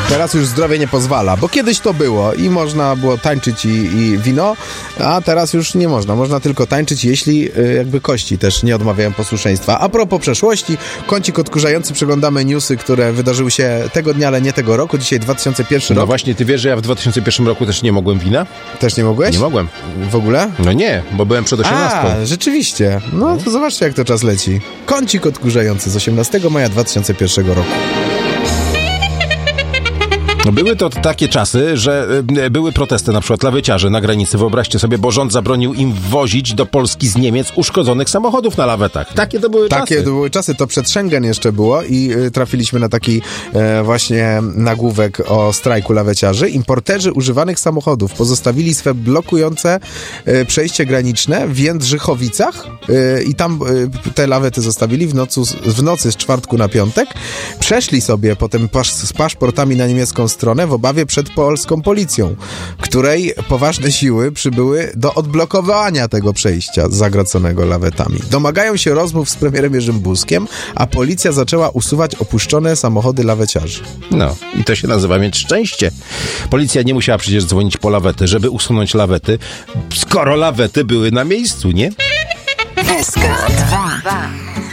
Teraz już zdrowie nie pozwala, bo kiedyś to było i można było tańczyć i wino, a teraz już nie można. Można tylko tańczyć, jeśli jakby kości też nie odmawiają posłuszeństwa. A propos przeszłości, kącik odkurzający, przeglądamy newsy, które wydarzyły się tego dnia, ale nie tego roku. Dzisiaj 2001 No rok. właśnie, ty wiesz, że ja w 2001 roku też nie mogłem wina? Też nie mogłeś? Nie mogłem. W ogóle? No nie, bo byłem przed 18. A, rzeczywiście. No to zobaczcie, jak to czas leci. Kącik odkurzający z 18 maja 2001 roku. No były to takie czasy, że były protesty, na przykład laweciarze na granicy. Wyobraźcie sobie, bo rząd zabronił im wwozić do Polski z Niemiec uszkodzonych samochodów na lawetach. Takie to były czasy. Takie to były czasy, to przed Schengen jeszcze było i trafiliśmy na taki właśnie nagłówek o strajku laweciarzy. Importerzy używanych samochodów pozostawili swe blokujące przejście graniczne w Jędrzychowicach i tam te lawety zostawili w nocy z czwartku na piątek. Przeszli sobie potem z paszportami na niemiecką stronę w obawie przed polską policją, której poważne siły przybyły do odblokowania tego przejścia zagraconego lawetami. Domagają się rozmów z premierem Jerzym Buzkiem, a policja zaczęła usuwać opuszczone samochody laweciarzy. No, i to się nazywa mieć szczęście. Policja nie musiała przecież dzwonić po lawety, żeby usunąć lawety, skoro lawety były na miejscu, nie? SK 2.